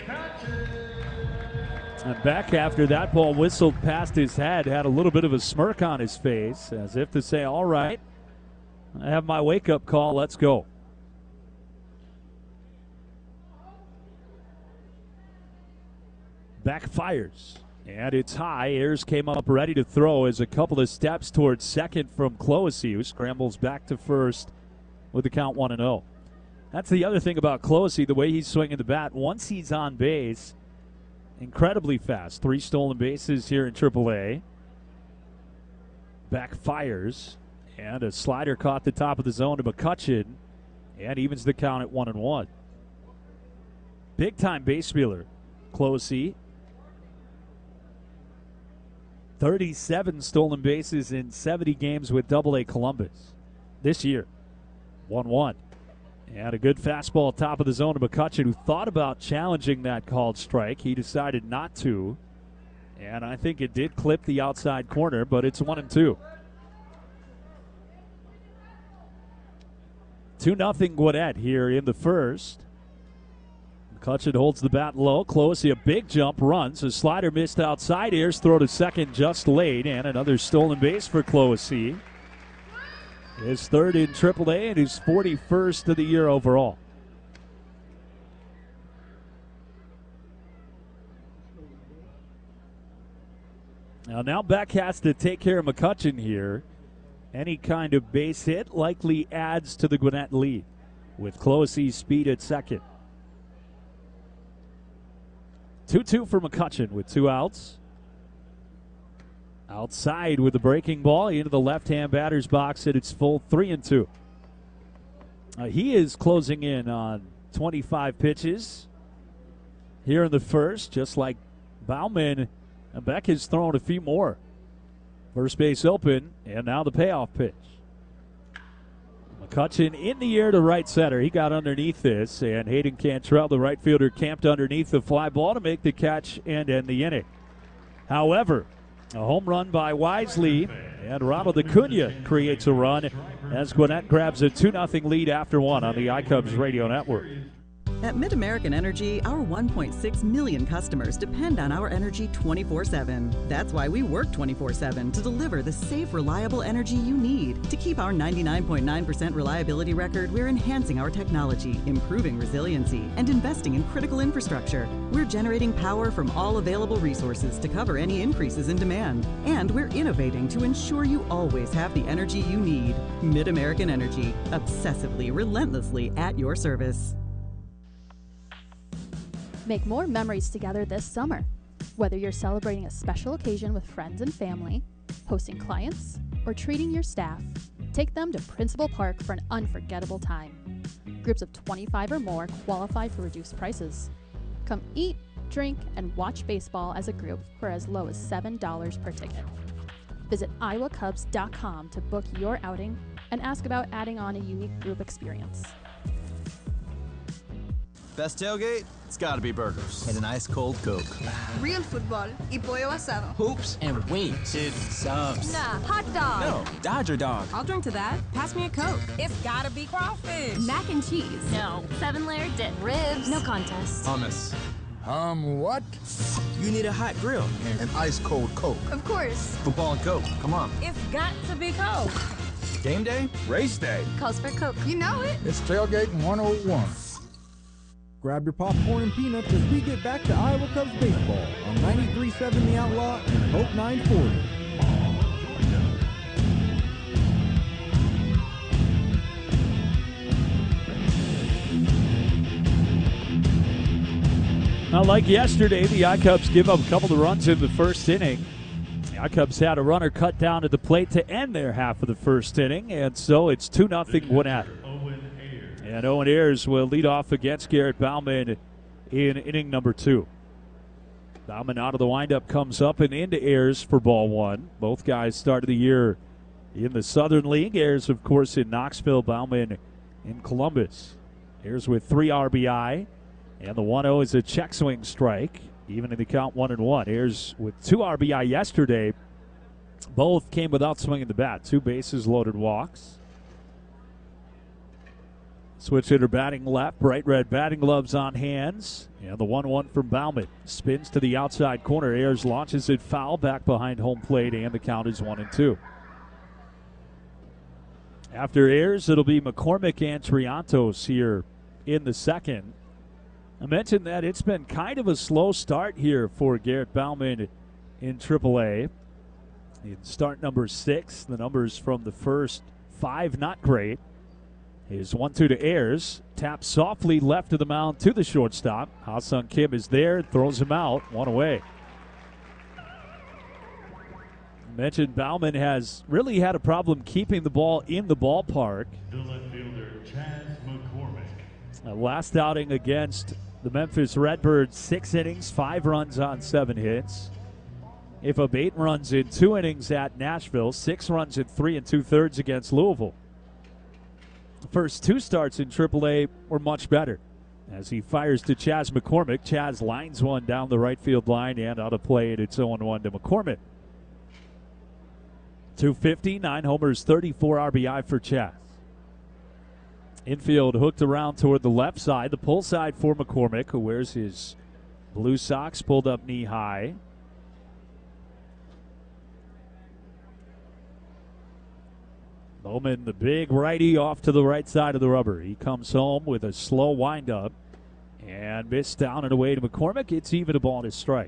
And Beck, after that ball whistled past his head, had a little bit of a smirk on his face, as if to say, all right, I have my wake-up call, let's go. Beck fires, and it's high. Ayers came up ready to throw as a couple of steps towards second from Clohessy, who scrambles back to first with the count one and oh. That's the other thing about Clohessy, the way he's swinging the bat. Once he's on base, incredibly fast. Three stolen bases here in triple A. Beck fires, and a slider caught the top of the zone to McCutchen, and evens the count at one and one. Big-time base stealer, Clohessy. thirty-seven stolen bases in seventy games with double A Columbus this year. one one. And a good fastball top of the zone to McCutchen, who thought about challenging that called strike. He decided not to. And I think it did clip the outside corner, but it's one and two. two nothing Gwinnett here in the first. McCutchen holds the bat low. Clohessy, a big jump, runs. A slider missed outside. Ayers throw to second just late. And another stolen base for Clohessy. His third in triple A and his forty-first of the year overall. Now, now Beck has to take care of McCutchen here. Any kind of base hit likely adds to the Gwinnett lead with Clohessy's speed at second. two two for McCutchen with two outs. Outside with the breaking ball into the left-hand batter's box at its full three and two. Uh, he is closing in on twenty-five pitches here in the first, just like Bauman. And Beck has thrown a few more. First base open, and now the payoff pitch. McCutchen in the air to right center. He got underneath this, and Hayden Cantrell, the right fielder, camped underneath the fly ball to make the catch and end the inning. However, A home run by Wisely, and Ronald Acuna creates a run as Gwinnett grabs a two nothing lead after one on the iCubs Radio Network. At MidAmerican Energy, our one point six million customers depend on our energy twenty-four seven. That's why we work twenty-four seven to deliver the safe, reliable energy you need. To keep our ninety-nine point nine percent reliability record, we're enhancing our technology, improving resiliency, and investing in critical infrastructure. We're generating power from all available resources to cover any increases in demand. And we're innovating to ensure you always have the energy you need. MidAmerican Energy, obsessively, relentlessly at your service. Make more memories together this summer. Whether you're celebrating a special occasion with friends and family, hosting clients, or treating your staff, take them to Principal Park for an unforgettable time. Groups of twenty-five or more qualify for reduced prices. Come eat, drink, and watch baseball as a group for as low as seven dollars per ticket. Visit iowa cubs dot com to book your outing and ask about adding on a unique group experience. Best tailgate? It's gotta be burgers. And an ice cold Coke. Real football y pollo asado. Hoops and wings. Dude, subs. Nah, hot dog. No, Dodger dog. I'll drink to that. Pass me a Coke. It's gotta be crawfish. Mac and cheese. No. Seven layer dip. Ribs. No contest. Hummus. Um, what? You need a hot grill and an ice cold Coke. Of course. Football and Coke. Come on. It's got to be Coke. Game day? Race day. Calls for Coke. You know it. It's tailgating one oh one. Grab your popcorn and peanuts as we get back to Iowa Cubs baseball on ninety-three point seven The Outlaw and Hope nine forty. Now, like yesterday, the iCubs give up a couple of runs in the first inning. The iCubs had a runner cut down to the plate to end their half of the first inning, and so it's two nothing Gwinnett. And Owen Ayers will lead off against Garrett Bauman in inning number two. Bauman out of the windup comes up and into Ayers for ball one. Both guys started the year in the Southern League. Ayers, of course, in Knoxville, Bauman in Columbus. Ayers with three R B I, and the one oh is a check swing strike, even in the count one and one. Ayers with two R B I yesterday. Both came without swinging the bat. Two bases loaded walks. Switch hitter batting left, bright red batting gloves on hands. And the one one from Bauman spins to the outside corner. Ayers launches it foul back behind home plate, and the count is one and two. After Ayers, it'll be McCormick and Triantos here in the second. I mentioned that it's been kind of a slow start here for Garrett Bauman in triple A. In start number six, the numbers from the first five not great. Is one two to Ayers. Taps softly left of the mound to the shortstop. Ha-Sung Kim is there, throws him out, one away. Mentioned Bauman has really had a problem keeping the ball in the ballpark. The left fielder, Chaz McCormick. Uh, last outing against the Memphis Redbirds, six innings, five runs on seven hits. If up eight runs in two innings at Nashville, six runs in three and two-thirds against Louisville. First two starts in triple A were much better. As he fires to Chaz McCormick, Chaz lines one down the right field line and out of play, and it's oh one to McCormick. two fifty, nine homers, thirty-four R B I for Chaz. Infield hooked around toward the left side, the pull side for McCormick, who wears his blue socks pulled up knee high. Bowman, the big righty, off to the right side of the rubber. He comes home with a slow windup and missed down and away to McCormick. It's even a ball and a strike.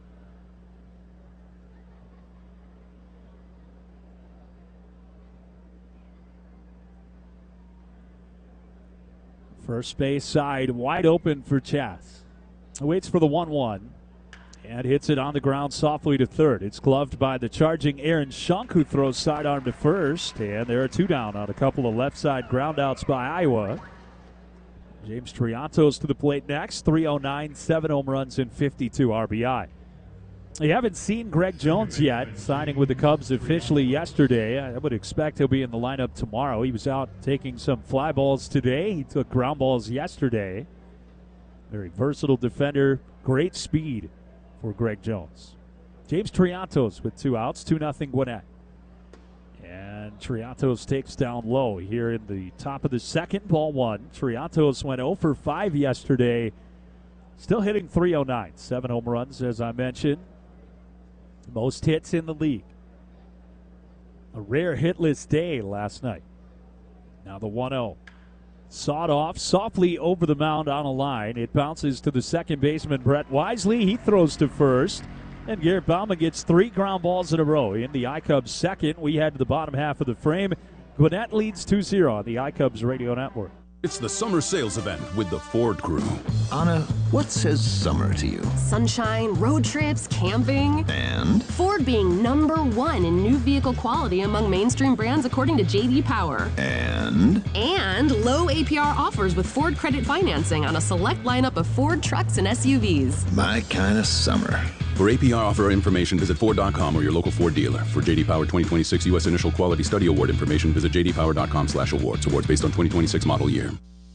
First base side wide open for Chaz. Waits for the one one. And hits it on the ground softly to third. It's gloved by the charging Aaron Shunk, who throws sidearm to first. And there are two down on a couple of left side groundouts by Iowa. James Triantos to the plate next. three oh nine, seven home runs, and fifty-two R B I. You haven't seen Greg Jones yet, signing with the Cubs officially yesterday. I would expect he'll be in the lineup tomorrow. He was out taking some fly balls today. He took ground balls yesterday. Very versatile defender, great speed for Greg Jones. James Triantos with two outs, two nothing Gwinnett. And Triantos takes down low here in the top of the second, ball one. Triantos went oh for five yesterday, still hitting three oh nine. Seven home runs, as I mentioned. Most hits in the league. A rare hitless day last night. Now the one oh. Sawed off softly over the mound on a line. It bounces to the second baseman, Brett Wisely. He throws to first. And Garrett Bauman gets three ground balls in a row. In the iCubs second, we head to the bottom half of the frame. Gwinnett leads two zero on the iCubs radio network. It's the summer sales event with the Ford Crew. Anna, what says summer to you? Sunshine, road trips, camping. And? Ford being number one in new vehicle quality among mainstream brands according to J D Power. And? And low A P R offers with Ford credit financing on a select lineup of Ford trucks and S U Vs. My kind of summer. For A P R offer information, visit Ford dot com or your local Ford dealer. For J D Power twenty twenty-six U S Initial Quality Study Award information, visit J D Power dot com slash awards. Awards based on twenty twenty-six model year.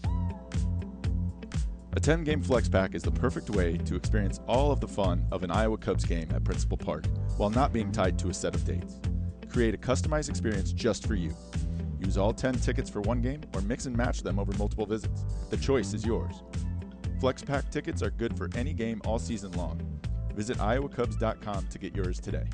A ten-game flex pack is the perfect way to experience all of the fun of an Iowa Cubs game at Principal Park while not being tied to a set of dates. Create a customized experience just for you. Use all ten tickets for one game or mix and match them over multiple visits. The choice is yours. Flex pack tickets are good for any game all season long. Visit iowa cubs dot com to get yours today.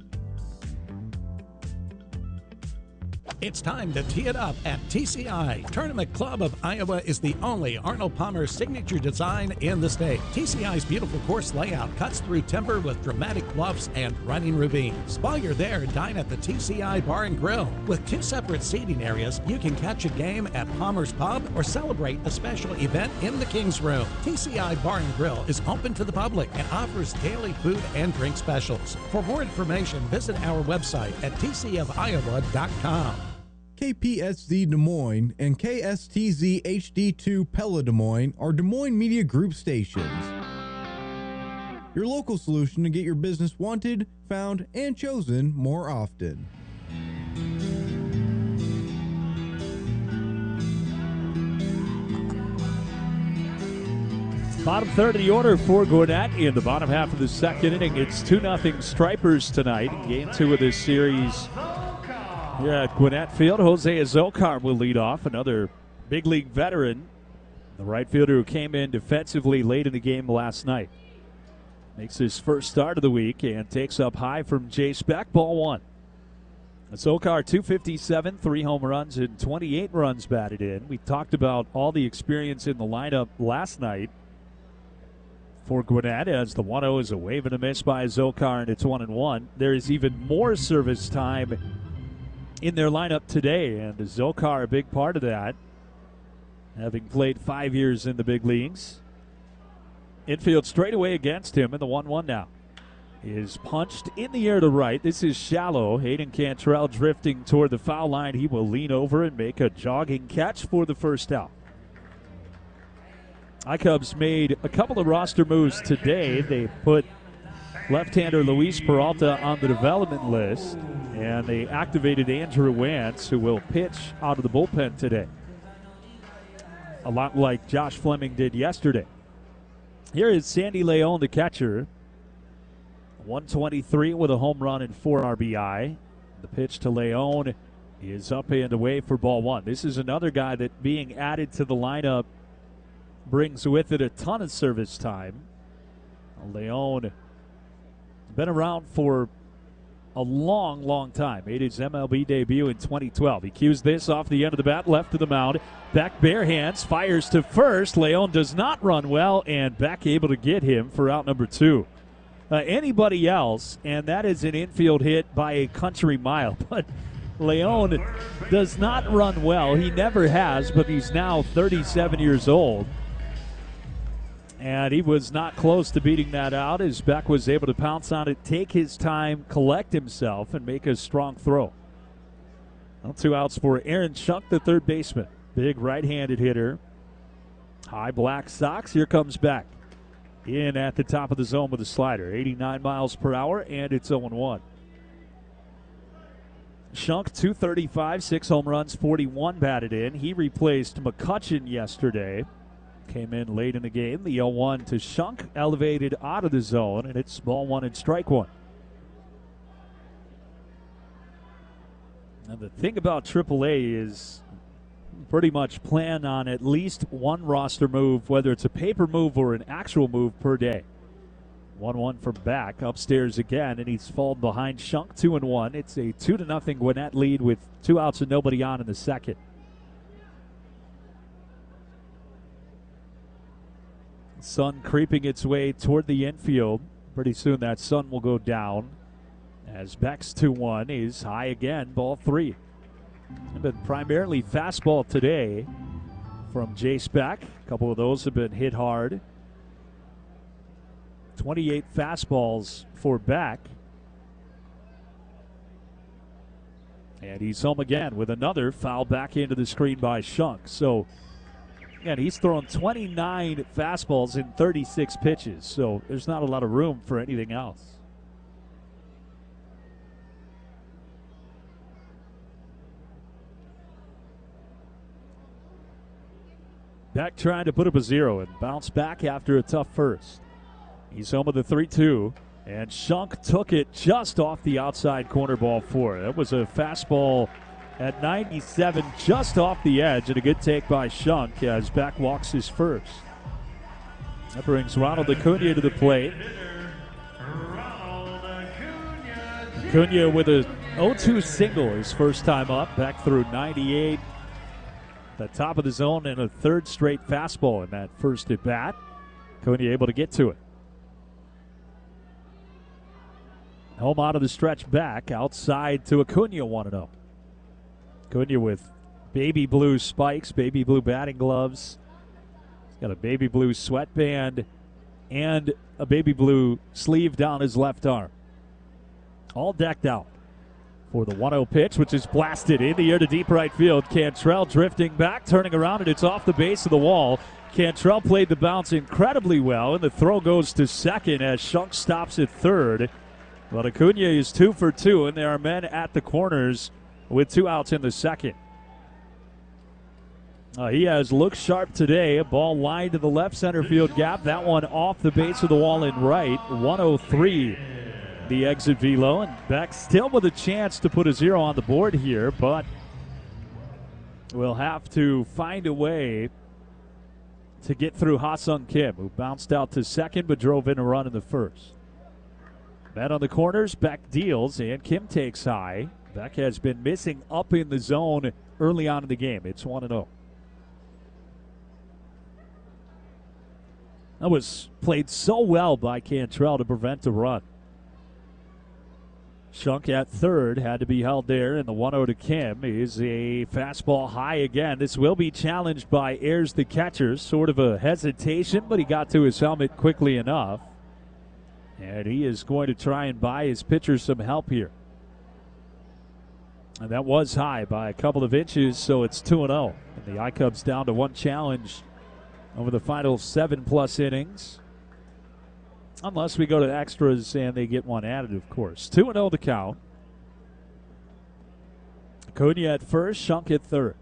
It's time to tee it up at T C I. Tournament Club of Iowa is the only Arnold Palmer signature design in the state. T C I's beautiful course layout cuts through timber with dramatic bluffs and running ravines. While you're there, dine at the T C I Bar and Grill. With two separate seating areas, you can catch a game at Palmer's Pub or celebrate a special event in the King's Room. T C I Bar and Grill is open to the public and offers daily food and drink specials. For more information, visit our website at t c of iowa dot com. K P S Z Des Moines and K S T Z H D two Pella Des Moines are Des Moines Media Group stations. Your local solution to get your business wanted, found, and chosen more often. Bottom third of the order for Gwinnett in the bottom half of the second inning. It's two nothing Stripers tonight in game two of this series. Here at Gwinnett Field, Jose Azocar will lead off, another big league veteran, the right fielder who came in defensively late in the game last night. Makes his first start of the week and takes up high from Jay Speck, ball one. Azocar, two fifty-seven, three home runs and twenty-eight runs batted in. We talked about all the experience in the lineup last night for Gwinnett as the one oh is a wave and a miss by Azocar, and it's one and one. There is even more service time in their lineup today, and Azocar a big part of that, having played five years in the big leagues. Infield straight away against him, and the one one now is punched in the air to right. This is shallow. Hayden Cantrell drifting toward the foul line. He will lean over and make a jogging catch for the first out. iCubs made a couple of roster moves today. They put left-hander Luis Peralta on the development list, and they activated Andrew Wantz, who will pitch out of the bullpen today, a lot like Josh Fleming did yesterday. Here is Sandy Leon, the catcher, one twenty-three with a home run and four R B I. The pitch to Leon is up and away for ball one. This is another guy that being added to the lineup brings with it a ton of service time. Leon been around for a long, long time. Made his M L B debut in twenty twelve. He cues this off the end of the bat, left to the mound. Beck bare hands, fires to first. Leon does not run well, and Beck able to get him for out number two. Uh, anybody else, and that is an infield hit by a country mile. But Leon does not run well. He never has, but he's now thirty-seven years old. And he was not close to beating that out as Beck was able to pounce on it, take his time, collect himself, and make a strong throw. Well, two outs for Aaron Schunk, the third baseman. Big right-handed hitter. High black socks. Here comes Beck. In at the top of the zone with a slider. eighty-nine miles per hour, and it's oh one. Schunk, two thirty-five, six home runs, forty-one batted in. He replaced McCutchen yesterday. Came in late in the game. The oh one to Schunk, elevated out of the zone, and it's ball one and strike one. And the thing about triple A is pretty much plan on at least one roster move, whether it's a paper move or an actual move per day. one one from back, upstairs again, and he's fallen behind Shunk two and one. It's a two to nothing Gwinnett lead with two outs and nobody on in the second. Sun creeping its way toward the infield. Pretty soon that sun will go down as Beck's two one is high again, ball three. Been primarily fastball today from Jace Beck. A couple of those have been hit hard. twenty-eight fastballs for Beck. And he's home again with another foul back into the screen by Shunk. So, again, he's thrown twenty-nine fastballs in thirty-six pitches. So there's not a lot of room for anything else. Beck trying to put up a zero and bounce back after a tough first. He's home with a three two, and Shunk took it just off the outside corner, ball four. That was a fastball at ninety-seven, just off the edge, and a good take by Shunk as Beck walks his first. That brings Ronald Acuna to the plate. Acuna with a oh two single his first time up. Beck threw ninety-eight. The top of the zone and a third straight fastball in that first at bat. Acuna able to get to it. Home out of the stretch back, outside to Acuna one and oh. Acuna with baby blue spikes, baby blue batting gloves. He's got a baby blue sweatband and a baby blue sleeve down his left arm. All decked out for the one oh pitch, which is blasted in the air to deep right field. Cantrell drifting back, turning around, and it's off the base of the wall. Cantrell played the bounce incredibly well, and the throw goes to second as Shunk stops at third. But Acuna is two for two, and there are men at the corners with two outs in the second. Uh, he has looked sharp today. A ball lined to the left center field gap. That one off the base of the wall in right. one oh three. The exit velo, and Beck still with a chance to put a zero on the board here, but we'll have to find a way to get through Ha-Sung Kim, who bounced out to second but drove in a run in the first. Men on the corners, Beck deals, and Kim takes high. Beck has been missing up in the zone early on in the game. It's one and oh. That was played so well by Cantrell to prevent a run. Shunk at third had to be held there, and the one oh to Kim is a fastball high again. This will be challenged by Ayers, the catcher. Sort of a hesitation, but he got to his helmet quickly enough. And he is going to try and buy his pitcher some help here. And that was high by a couple of inches, so it's two and oh. And the I-Cubs down to one challenge over the final seven-plus innings. Unless we go to extras and they get one added, of course. two and oh the count. Acuna at first, Shunk at third.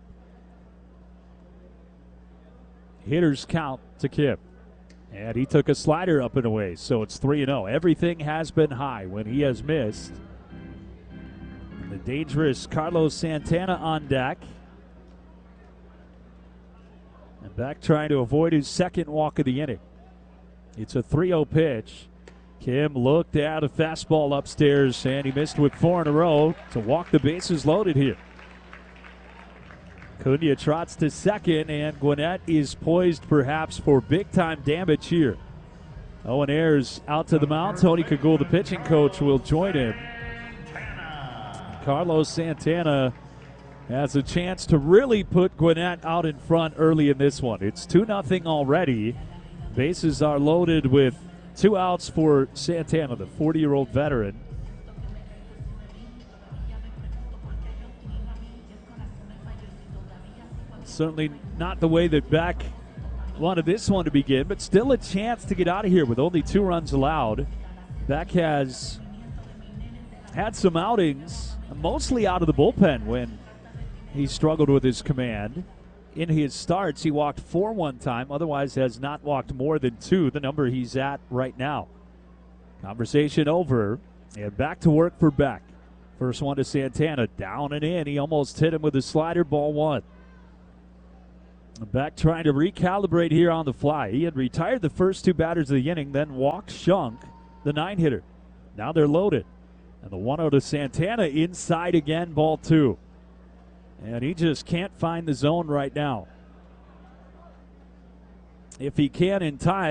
Hitters count to Kim. And he took a slider up and away, so it's three and oh. Everything has been high when he has missed. And the dangerous Carlos Santana on deck. And Beck trying to avoid his second walk of the inning. It's a three oh pitch. Kim looked at a fastball upstairs, and he missed with four in a row to walk the bases loaded here. Acuna trots to second, and Gwinnett is poised perhaps for big-time damage here. Owen Ayers out to the mound. Tony Kagul, the pitching coach, will join him. Carlos Santana has a chance to really put Gwinnett out in front early in this one. It's two nothing already. Bases are loaded with two outs for Santana, the forty-year-old veteran. Certainly not the way that Beck wanted this one to begin, but still a chance to get out of here with only two runs allowed. Beck has had some outings, mostly out of the bullpen when he struggled with his command. In his starts, he walked four one time, otherwise has not walked more than two, the number he's at right now. Conversation over, and back to work for Beck. First one to Santana, down and in. He almost hit him with a slider, ball one. Beck trying to recalibrate here on the fly. He had retired the first two batters of the inning, then walked Shunk, the nine-hitter. Now they're loaded. And the one oh to Santana, inside again, ball two. And he just can't find the zone right now. If he can in time,